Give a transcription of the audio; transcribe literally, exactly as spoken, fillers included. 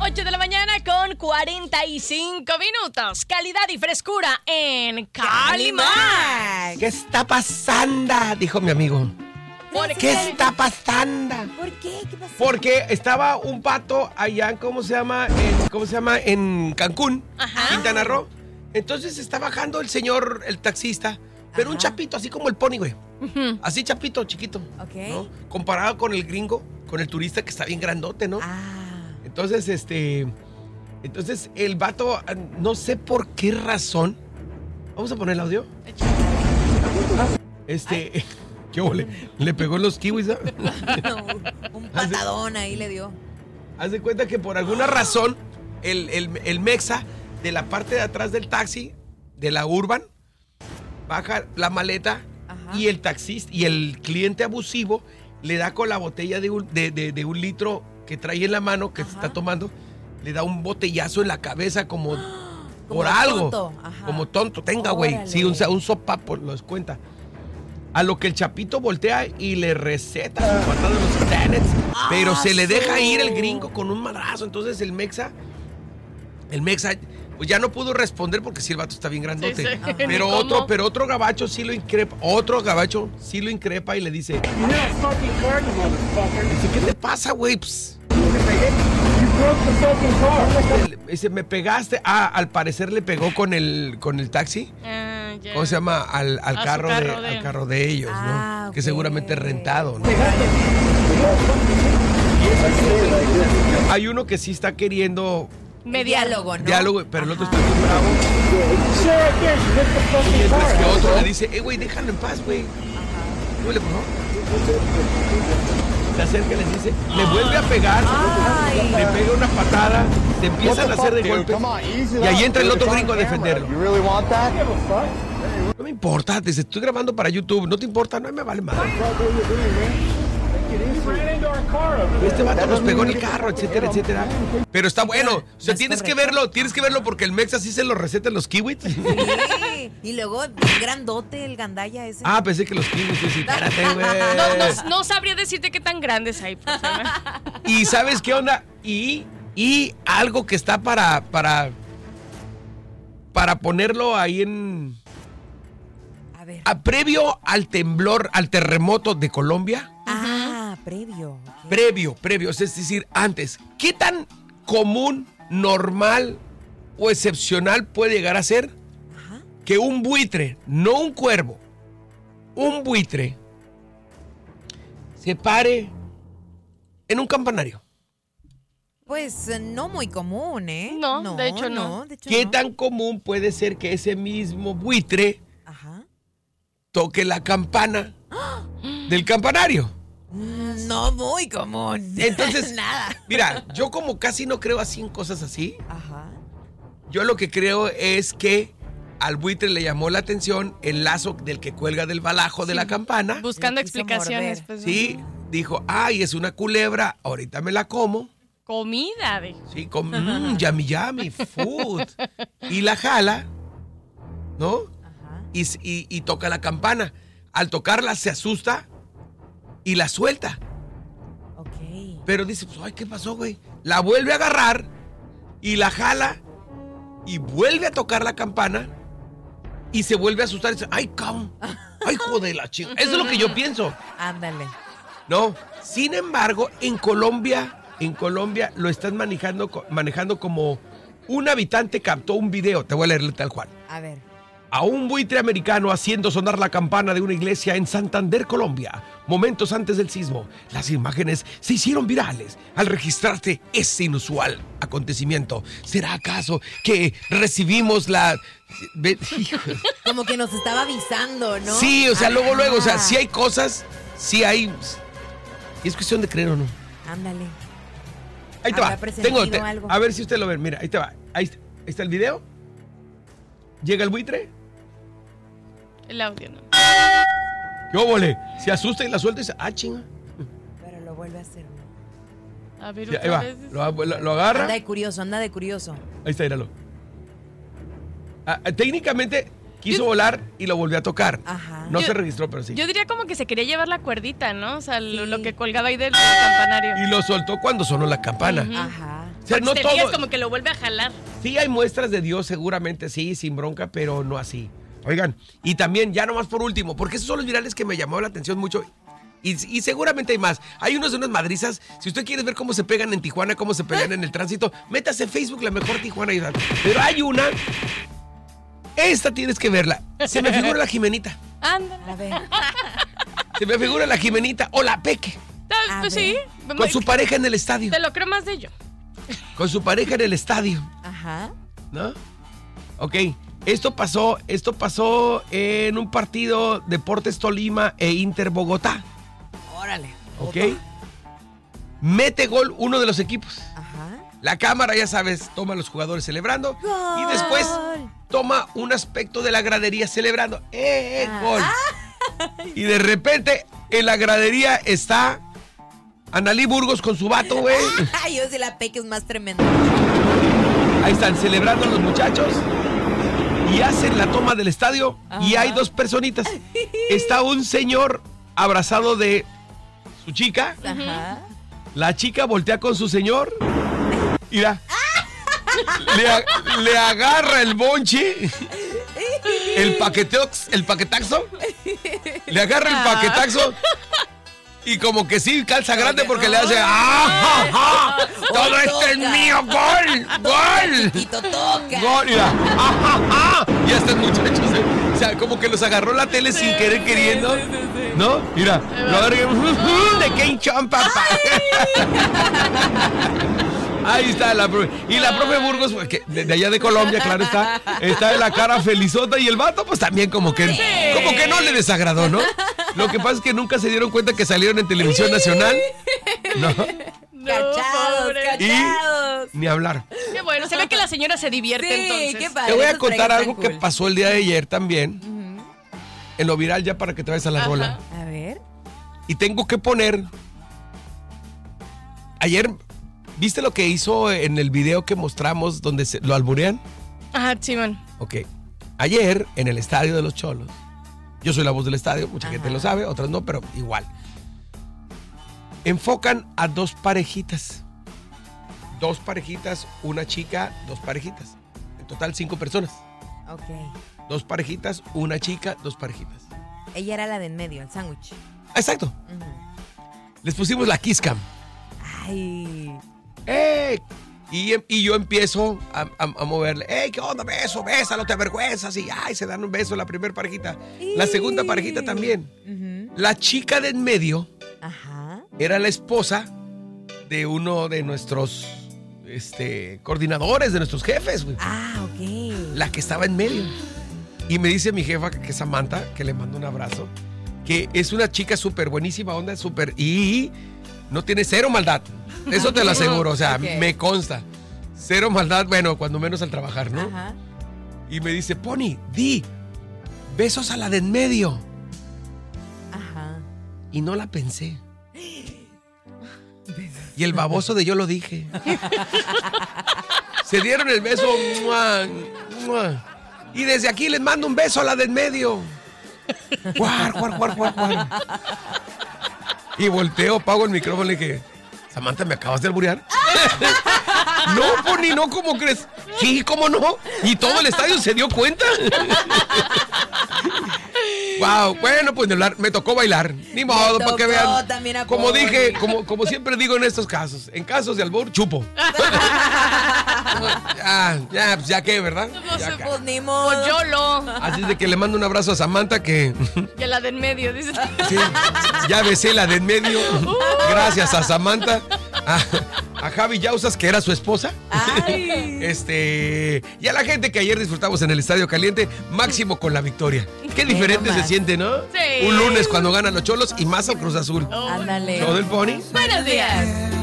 ocho de la mañana con cuarenta y cinco minutos. Calidad y frescura en Calimax. ¿Qué está pasando? Dijo mi amigo. ¿Por ¿Qué está pasando? ¿Por qué? ¿Qué pasó? Porque estaba un pato allá en, ¿cómo se llama? En, ¿Cómo se llama? En Cancún, Ajá. Quintana Roo. Entonces está bajando el señor, el taxista, pero un Ajá. chapito, así como el pony, güey. Ujú. Así chapito, chiquito. Ok. ¿No? Comparado con el gringo, con el turista que está bien grandote, ¿no? Ah. Entonces, este... Entonces, el vato, no sé por qué razón... Vamos a poner el audio. Este... ¿Qué ole? Le pegó en los kiwis, ¿no? No, un patadón ahí le dio. Haz de cuenta que por alguna razón, el, el, el mexa de la parte de atrás del taxi, de la Urban, baja la maleta. Ajá. Y el taxista y el cliente abusivo le da con la botella de un, de, de, de un litro que trae en la mano, que Ajá. se está tomando, le da un botellazo en la cabeza como, Como por algo. tonto, ajá. Como tonto. Tenga, güey. Órale. Sí, un, un sopapo, los cuenta. A lo que el chapito voltea y le receta su patada de los tenets, pero ¡Ah, se le deja su! ir el gringo con un madrazo. Entonces el mexa, el mexa, pues ya no pudo responder porque sí el vato está bien grandote. Sí, sí. Ajá. Pero ¿Cómo? otro, pero otro gabacho sí lo increpa, otro gabacho sí lo increpa y le dice, dice, ¿qué te pasa, güey? Pues, dice, me pegaste. Ah, al parecer le pegó con el, con el taxi. Ah, ya. ¿Cómo se llama? Al, al, A su carro, carro de, de- al carro de ellos, ¿no? Ah, Que ok. seguramente es rentado, ¿no? Hay uno que sí está queriendo El diálogo, ¿no? diálogo, pero el otro Ajá. está bien bravo. Mientras que otro le dice, eh, güey, déjalo en paz, güey. Súbele, por favor. Se acerca y les dice, le vuelve a pegar, Ay. le pega una patada, se empiezan a hacer de golpes. Y ahí entra el otro gringo a defenderlo. No me importa, te estoy grabando para YouTube, no te importa, no me vale madre. Este vato nos pegó en el carro, etcétera, etcétera. Pero está bueno, o sea, Es tienes que correcto. verlo, tienes que verlo porque el Mexa sí se lo receta en los kiwis. Sí. Y luego, grandote el gandaya ese. Ah, pensé que los kiwis, sí, sí, espérate, güey. No, no, no sabría decirte qué tan grandes hay. Pues, ¿eh? Y ¿sabes qué onda? Y, y algo que está para, para, para ponerlo ahí en... A ver. a- previo al temblor, al terremoto de Colombia. Ah, previo. ok. Previo, previo, es decir, antes. ¿Qué tan común, normal o excepcional puede llegar a ser Ajá. que un buitre, no un cuervo, un buitre se pare en un campanario? Pues eh, no muy común, ¿eh? No, de hecho no. de hecho ¿Qué no. tan común puede ser que ese mismo buitre Ajá. toque la campana del campanario? Mm, No muy común. Entonces, Nada. mira, yo como casi no creo así en cosas así, Ajá. yo lo que creo es que al buitre le llamó la atención el lazo del que cuelga del balajo de la campana. Buscando Le quiso explicaciones. morder. Pues, Sí, dijo, ay, es una culebra, ahorita me la como. Comida, de. Sí, con mmm, yummy yummy, food. Y la jala, ¿no? Ajá. Y, y- y toca la campana. Al tocarla se asusta y la suelta. Ok. Pero dice, pues, ay, ¿qué pasó, güey? La vuelve a agarrar y la jala y vuelve a tocar la campana y se vuelve a asustar y dice, ay, cabrón, ay, joder, la chica. Eso es lo que yo pienso. Ándale. No, sin embargo, en Colombia, en Colombia lo están manejando, co- manejando como un habitante captó un video, te voy a leerle tal cual. A ver. A un buitre americano haciendo sonar la campana de una iglesia en Santander, Colombia, momentos antes del sismo. Las imágenes se hicieron virales al registrarse ese inusual acontecimiento. ¿Será acaso que recibimos la... Ve- Hijo. Como que nos estaba avisando, ¿no? Sí, o sea, luego, luego, o sea, Ajá. si hay cosas, si hay... Y es cuestión de creer o no. Ándale. Ahí te va. Habrá presentido Tengo, te- algo. a ver si usted lo ve. Mira, ahí te va. Ahí, está- ahí está el video. Llega el buitre. El audio, ¿no? ¿Qué óvole? Se asusta y la suelta y dice, ah, chinga. Pero lo vuelve a hacer. ¿no? A ver, Ya, ahí otra va. vez. Lo, lo- lo agarra. Anda de curioso, anda de curioso. Ahí está, míralo. Ah, ah, técnicamente quiso Yo- volar y lo volvió a tocar. Ajá. No Yo- se registró, pero sí. Yo diría como que se quería llevar la cuerdita, ¿no? O sea, lo, Sí. lo que colgaba ahí del, del campanario. Y lo soltó cuando sonó la campana. Ujú. Ajá. O sea, no te todo. fijas como que lo vuelve a jalar. Sí hay muestras de Dios, seguramente sí, sin bronca, pero no así. Oigan, y también, ya nomás por último, porque esos son los virales que me llamó la atención mucho. Y, y seguramente hay más. Hay unos de unas madrizas. Si usted quiere ver cómo se pegan en Tijuana, cómo se pegan en el tránsito, métase en Facebook, la mejor Tijuana. Pero hay una. Esta tienes que verla. Se me figura la Jimenita. Ándale. A ver. Se me figura la Jimenita o la Peque. Ah, pues sí. Con su pareja en el estadio. Te lo creo más de yo. Con su pareja en el estadio. Ajá. ¿No? Ok. Esto pasó, esto pasó en un partido Deportes Tolima e Inter Bogotá. Órale. ¿Ok? Mete gol uno de los equipos. Ajá. La cámara, ya sabes, toma a los jugadores celebrando. ¡Gol! Y después toma un aspecto de la gradería celebrando. ¡Eh, Ah. gol! Y de repente en la gradería está Analí Burgos con su vato, güey. Yo sí la Peque es más tremenda. Ahí están celebrando los muchachos. Y hacen la toma del estadio. Ajá. Y hay dos personitas. Está un señor abrazado de su chica. Ajá. La chica voltea con su señor. Mira. Le, a- le agarra el bonche. El paquetox, el paquetaxo. Le agarra el paquetaxo. Y como que sí, calza grande porque le hace. ¡Ah, ja, ja! ¡Todo esto es mío! ¡Gol! ¡Gol! Chiquito toca. ¡Gol! Mira. ¡Ah, ja, ja! Y a estos muchachos, eh, o sea, como que los agarró la tele sin querer queriendo. ¿No? Mira. Lo agarré. ¿De qué hinchón, papá? Ahí está la profe. Y la profe Burgos, que de, de allá de Colombia, claro está, está de la cara felizota y el vato pues también como que, como que no le desagradó, ¿no? Lo que pasa es que nunca se dieron cuenta que salieron en televisión nacional. No, No, Cachados, pobre. cachados. ni hablar. Qué bueno, se ve que la señora se divierte Sí, entonces. qué padre. Te voy a esos contar tragues algo están que cool. pasó el día de ayer también. En lo viral ya para que te vayas a la Ajá. rola. A ver. Y tengo que poner. Ayer, ¿viste lo que hizo en el video que mostramos donde se, lo alburean? Ajá, Simón. Ok. Ayer, en el estadio de los Cholos, yo soy la voz del estadio, mucha Ajá. gente lo sabe, otras no, pero igual. Enfocan a dos parejitas. Dos parejitas, una chica, dos parejitas. En total, cinco personas. Ok. Dos parejitas, una chica, dos parejitas. Ella era la de en medio, el sándwich. Exacto. Ujú. Les pusimos la kiss cam. Ay. ¡Eh! Y, y yo empiezo a, a- a moverle. ¡Ey, qué onda! Beso, bésalo, te avergüenzas. Y ¡ay! Se dan un beso la primera parejita. La segunda parejita también. Ujú. La chica de en medio Ajá. era la esposa de uno de nuestros este, coordinadores, de nuestros jefes, güey. Ah, ok. La que estaba en medio. Y me dice mi jefa, que es Samantha, que le mando un abrazo, que es una chica súper buenísima onda, súper... Y no tiene cero maldad. Eso te lo aseguro, o sea, Ok. me consta. Cero maldad, bueno, cuando menos al trabajar, ¿no? Ajá. Y me dice, Pony, di, besos a la de en medio. Ajá. Y no la pensé. Y el baboso de yo lo dije. Se dieron el beso. ¡Mua! ¡Mua! Y desde aquí les mando un beso a la de en medio. Guar, guar, guar, guar, guar. Y volteo, pago el micrófono y le dije, Samantha, ¿me acabas de alburear? No, Pony, no, ¿cómo crees? Sí, ¿cómo no? Y todo el estadio se dio cuenta. Wow, bueno, pues de hablar, me tocó bailar. Ni modo, para que tocó vean. también a Como Pony. dije, como, como siempre digo en estos casos, en casos de albur, chupo. Ya, ya, pues ya qué, ¿verdad? Ya acá. Pues ni modo. O YOLO. Así es de que le mando un abrazo a Samantha que Y a la de en medio, dice. sí, ya besé la de en medio. Gracias a Samantha. A, a Javi Yausas, que era su esposa. Ay. Este, y a la gente que ayer disfrutamos en el Estadio Caliente, máximo con la victoria. Qué diferente se nomás. siente, ¿no? Sí. Un lunes cuando ganan los Cholos y más al Cruz Azul. Ándale. ¿Todo el Pony? Buenos días.